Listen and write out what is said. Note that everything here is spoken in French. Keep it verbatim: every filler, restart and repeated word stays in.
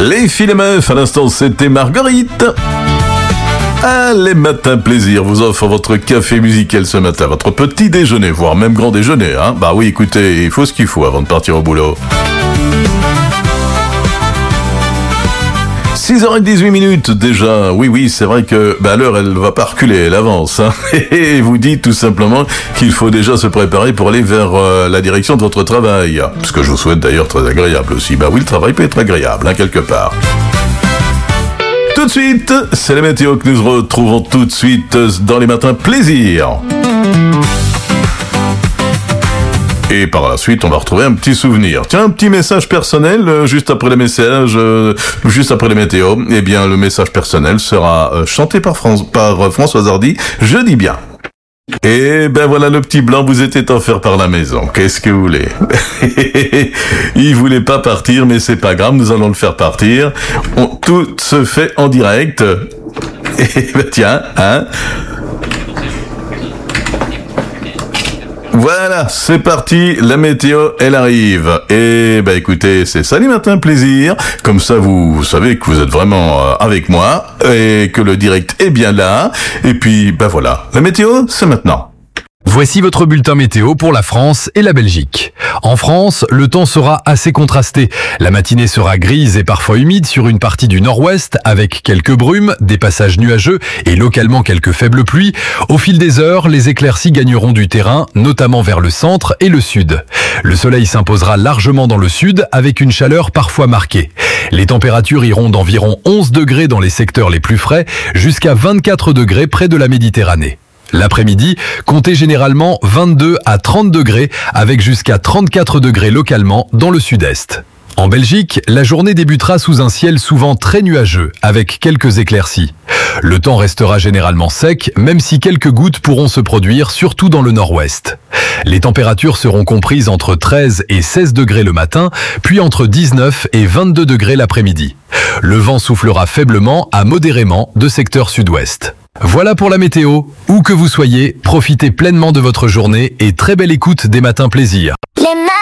Les filles et meufs, à l'instant c'était Marguerite. Ah, les matins plaisir vous offre votre café musical ce matin, votre petit déjeuner, voire même grand déjeuner, hein. Bah oui, écoutez, il faut ce qu'il faut avant de partir au boulot. six heures dix-huit minutes déjà, oui oui c'est vrai que bah, l'heure elle va pas reculer, elle avance hein. Et vous dit tout simplement qu'il faut déjà se préparer pour aller vers euh, la direction de votre travail, ce que je vous souhaite d'ailleurs très agréable aussi. Bah oui, le travail peut être agréable hein, quelque part. Tout de suite, c'est la météo que nous retrouvons tout de suite dans les matins plaisir. Et par la suite, on va retrouver un petit souvenir. Tiens, un petit message personnel, euh, juste après les messages, euh, juste après les météos. Eh bien, le message personnel sera euh, chanté par, France, par euh, Françoise Hardy, je dis bien. Et ben voilà, le petit blanc vous était offert par la maison. Qu'est-ce que vous voulez? Il voulait pas partir, mais c'est pas grave, nous allons le faire partir. On, tout se fait en direct. Et ben tiens, hein. Voilà, c'est parti, la météo, elle arrive. Et bah écoutez, c'est ça les matins plaisir. Comme ça, vous savez que vous êtes vraiment euh, avec moi et que le direct est bien là. Et puis, bah voilà, la météo, c'est maintenant. Voici votre bulletin météo pour la France et la Belgique. En France, le temps sera assez contrasté. La matinée sera grise et parfois humide sur une partie du nord-ouest, avec quelques brumes, des passages nuageux et localement quelques faibles pluies. Au fil des heures, les éclaircies gagneront du terrain, notamment vers le centre et le sud. Le soleil s'imposera largement dans le sud, avec une chaleur parfois marquée. Les températures iront d'environ onze degrés dans les secteurs les plus frais, jusqu'à vingt-quatre degrés près de la Méditerranée. L'après-midi, comptez généralement vingt-deux à trente degrés, avec jusqu'à trente-quatre degrés localement dans le sud-est. En Belgique, la journée débutera sous un ciel souvent très nuageux, avec quelques éclaircies. Le temps restera généralement sec, même si quelques gouttes pourront se produire, surtout dans le nord-ouest. Les températures seront comprises entre treize et seize degrés le matin, puis entre dix-neuf et vingt-deux degrés l'après-midi. Le vent soufflera faiblement à modérément de secteur sud-ouest. Voilà pour la météo. Où que vous soyez, profitez pleinement de votre journée et très belle écoute des matins plaisir.